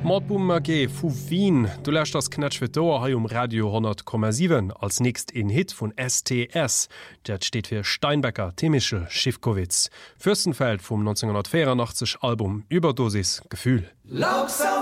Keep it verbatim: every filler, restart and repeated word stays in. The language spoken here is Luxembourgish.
Mordbummer G vu Wien, du lächt das Knetsch fir Doer hai um Radio hundert Komma sieben als nächst in Hit vun S T S, dat steht fir Steinbecker, Temische, Schiffkowitz. Fürstenfeld vum neunzehnhundertvierundachtzig Album Überdosis Gefühl. Langsam